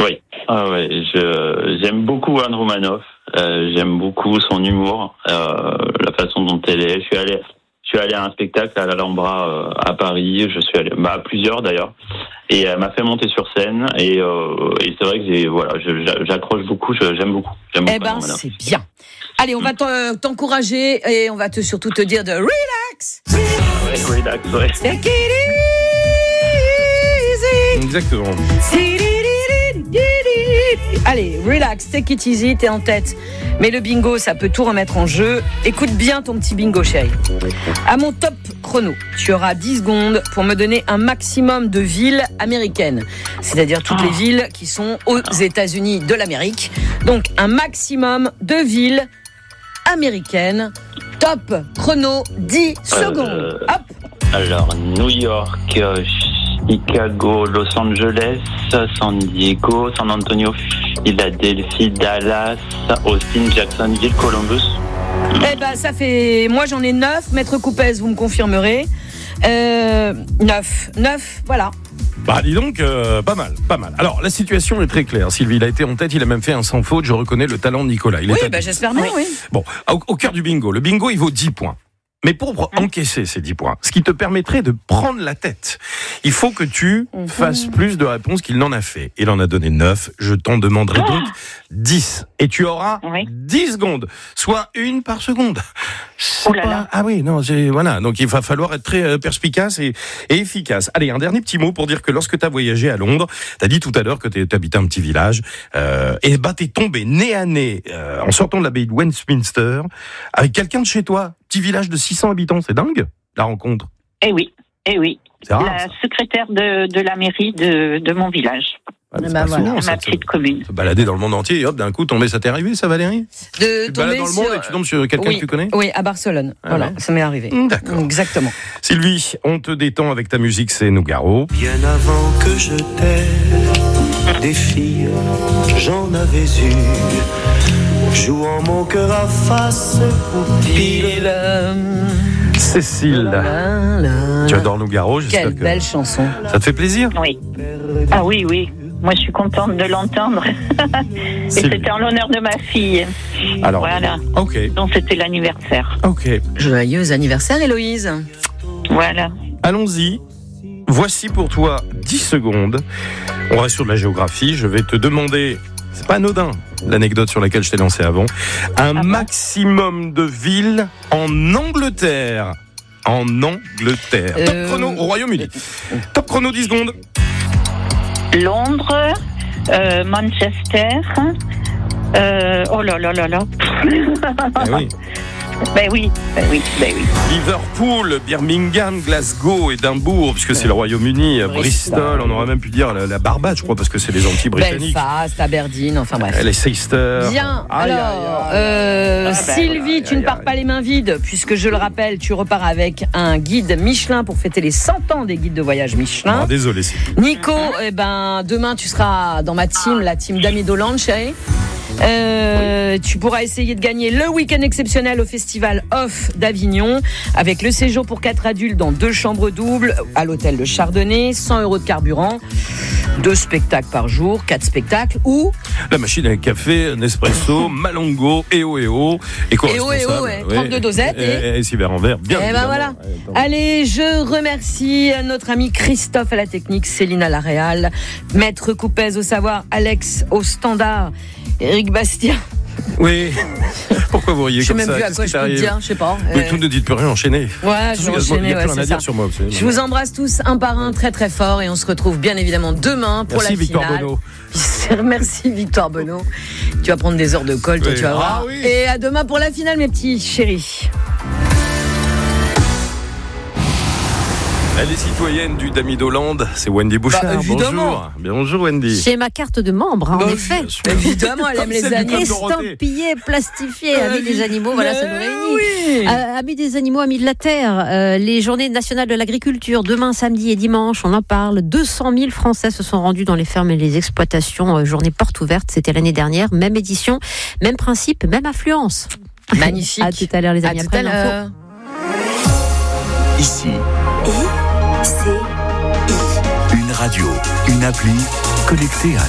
Oui. J'aime beaucoup Anne Romanoff. J'aime beaucoup son humour, la façon dont elle est. Je suis allé à un spectacle à l'Alhambra à Paris. Je suis allé à plusieurs d'ailleurs, et elle m'a fait monter sur scène. Et c'est vrai que j'accroche beaucoup. J'aime beaucoup. Eh ben, c'est bien. Allez, on va t'encourager et on va surtout te dire de relax. Ouais, relax, ouais. Take it easy. Exactement. Allez, relax, take it easy, t'es en tête. Mais le bingo, ça peut tout remettre en jeu. Écoute bien ton petit bingo, chérie. À mon top chrono, tu auras 10 secondes pour me donner un maximum de villes américaines. C'est-à-dire toutes les villes qui sont aux États-Unis de l'Amérique. Donc, un maximum de villes américaines. Top chrono, 10 secondes. Hop. Alors, New York, Chicago, Los Angeles, San Diego, San Antonio, Philadelphie, Dallas, Austin, Jacksonville, Columbus. Eh ben, ça fait... Moi, j'en ai 9. Maître Coupez, vous me confirmerez. 9, voilà. Bah dis donc, pas mal. Alors, la situation est très claire. Sylvie, il a été en tête, il a même fait un sans faute. Je reconnais le talent de Nicolas. J'espère bien, oui. Bon, au cœur du bingo. Le bingo, il vaut 10 points. Mais pour encaisser ces 10 points, ce qui te permettrait de prendre la tête, il faut que tu fasses plus de réponses qu'il n'en a fait. Il en a donné 9, je t'en demanderai donc 10. Et tu auras 10 secondes, soit une par seconde. Ah oui, non, voilà. Donc il va falloir être très perspicace et efficace. Allez, un dernier petit mot pour dire que lorsque tu as voyagé à Londres, tu as dit tout à l'heure que tu habitais un petit village, et t'es tombé nez à nez, en sortant de l'abbaye de Westminster, avec quelqu'un de chez toi. Petit village de 600 habitants, c'est dingue, la rencontre. Eh oui. C'est rare, la secrétaire de la mairie de mon village. Ma petite commune. Se balader dans le monde entier et hop, d'un coup, tomber, ça t'est arrivé, ça, Valérie? Tu te balades dans le monde et tu tombes sur quelqu'un que tu connais? Oui, à Barcelone. Ça m'est arrivé. D'accord. Exactement. Sylvie, on te détend avec ta musique, c'est Nougaro. Bien avant que je t'aime, des filles, j'en avais eu. Jouant mon cœur à face au pile. Cécile, tu adores Nougaro, j'espère Quelle belle chanson. Ça te fait plaisir? Oui. Ah oui. Moi, je suis contente de l'entendre. Et c'était en l'honneur de ma fille. Alors, voilà. Ok. Donc, c'était l'anniversaire. Ok. Joyeux anniversaire, Héloïse. Voilà. Allons-y. Voici pour toi 10 secondes. On reste sur de la géographie. Je vais te demander... C'est pas anodin, l'anecdote sur laquelle je t'ai lancé avant. Maximum de villes en Angleterre. Top chrono au Royaume-Uni. Top chrono, 10 secondes. Londres, Manchester. Oh là. Oui. Liverpool, Birmingham, Glasgow, Édimbourg, puisque c'est le Royaume-Uni, Bristol, on aurait même pu dire la Barbade, je crois, parce que c'est les Antilles britanniques. Belfast, Aberdeen, enfin bref. Les Seyster. Bien, Sylvie, tu ne pars pas les mains vides, puisque je le rappelle, tu repars avec un guide Michelin pour fêter les 100 ans des guides de voyage Michelin. Désolé, Sylvie. Nico, demain tu seras dans ma team, la team d'Amis d'Hollande, chérie. Tu pourras essayer de gagner le week-end exceptionnel au Festival Off d'Avignon avec le séjour pour 4 adultes dans 2 chambres doubles à l'hôtel de Chardonnay, 100 € de carburant, 2 spectacles par jour, 4 spectacles ou la machine à café, Nespresso, Malongo, EO, éco-responsable. 32 dosettes et 6 verres en verre, bien évidemment. Voilà. Allez, je remercie notre ami Christophe à la technique, Céline à la réal, Maître Coupez au savoir, Alex au standard, Eric Bastien. Oui. Pourquoi vous riez comme ça? Je sais même plus à quoi je peux dire, je sais pas. Mais tout ne dites plus rien, enchaînez. Ouais, je vais enchaîner. Il y a plus rien à dire sur moi. Je vous embrasse tous un par un très très fort et on se retrouve bien évidemment demain pour la finale. Victor Bonneau. Merci Victor Bonneau. Tu vas prendre des heures de colle, toi, tu vas voir. Oui. Et à demain pour la finale, mes petits chéris. Elle est citoyenne du Damis d'Hollande, c'est Wendy Bouchard. Évidemment. Bonjour Wendy. J'ai ma carte de membre, en effet. Évidemment, elle aime les animaux. Estampillé, plastifié, amis des animaux, voilà, ça nous réunit. Amis des animaux, amis de la terre, les journées nationales de l'agriculture, demain, samedi et dimanche, on en parle. 200 000 Français se sont rendus dans les fermes et les exploitations. Journée porte ouverte, c'était l'année dernière. Même édition, même principe, même affluence. Magnifique. À tout à l'heure, les amis. À tout à l'heure. Ici. Une radio, une appli connectée à